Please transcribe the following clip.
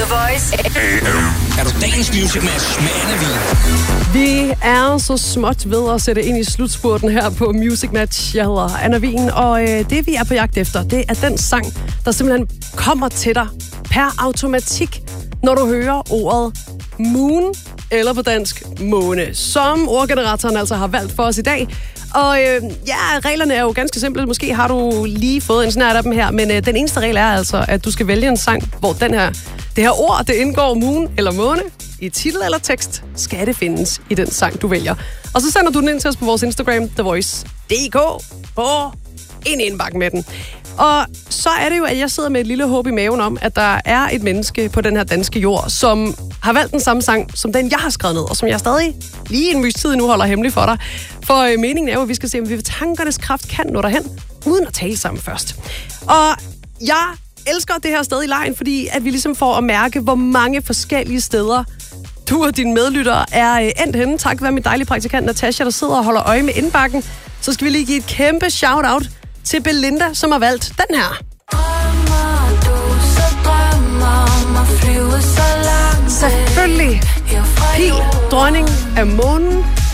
Voice. Er du dagens Music Match med Anna Wien? Vi er så småt ved at sætte ind i slutspurten her på Music Match. Jeg hedder Anna Wien, og det vi er på jagt efter, det er den sang, der simpelthen kommer til dig per automatik, når du hører ordet moon, eller på dansk måne, som ordgeneratoren altså har valgt for os i dag. Og reglerne er jo ganske simple. Måske har du lige fået en snært af dem her, men den eneste regel er altså, at du skal vælge en sang, hvor det her ord, det indgår moon eller måne. I titel eller tekst skal det findes i den sang, du vælger. Og så sender du den ind til os på vores Instagram, TheVoice.dk, på en indbakke med den. Og så er det jo, at jeg sidder med et lille håb i maven om, at der er et menneske på den her danske jord, som har valgt den samme sang, som den, jeg har skrevet ned, og som jeg stadig lige en mys tid nu holder hemmelig for dig. For meningen er jo, at vi skal se, om vi ved tankernes kraft kan nå derhen, uden at tale sammen først. Og jeg elsker det her sted i lejen, fordi at vi ligesom får at mærke, hvor mange forskellige steder du og dine medlyttere er endt henne. Tak være min dejlige praktikant Natasha, der sidder og holder øje med indbakken. Så skal vi lige give et kæmpe shout-out til Belinda, som har valgt den her. Selvfølgelig. Pil, dronning af månen.